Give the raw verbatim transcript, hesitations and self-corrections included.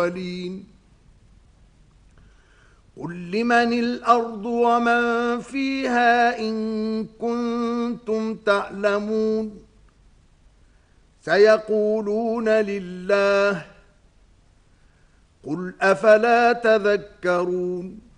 قل لمن الأرض ومن فيها إن كنتم تعلمون سيقولون لله قل أفلا تذكرون